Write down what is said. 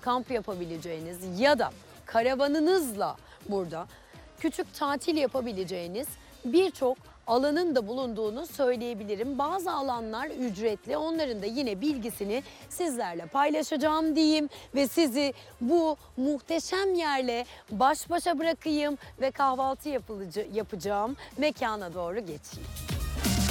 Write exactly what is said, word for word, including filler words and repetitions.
kamp yapabileceğiniz ya da karavanınızla burada küçük tatil yapabileceğiniz birçok alanın da bulunduğunu söyleyebilirim. Bazı alanlar ücretli. Onların da yine bilgisini sizlerle paylaşacağım diyeyim ve sizi bu muhteşem yerle baş başa bırakayım ve kahvaltı yapılıcı, yapacağım mekana doğru geçeyim.